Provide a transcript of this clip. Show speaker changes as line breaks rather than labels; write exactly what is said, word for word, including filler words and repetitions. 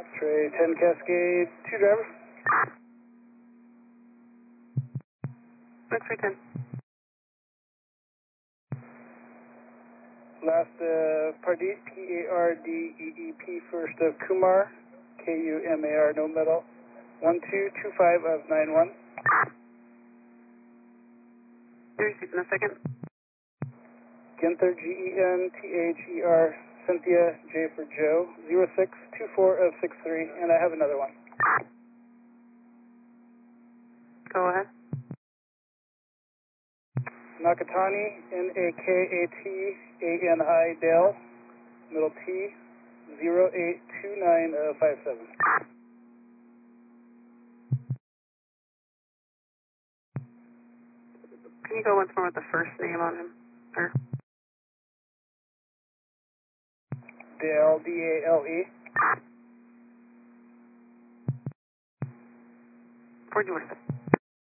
X-ray ten Cascade, two driver.
X-ray ten.
Last, uh, Pardeep, P A R D E E P, first of Kumar, K U M A R, no metal, one two two five of nine one.
Three seats in a second.
Genther, G E N T H E R, Cynthia, J for Joe, zero six two four of six three, and I have another one.
Go ahead.
Nakatani, N A K A T A N I, Dale, middle T, zero eight two nine of five seven.
Can you go once more with the first name on him, sir?
Dale, D A L E.
Ford, you were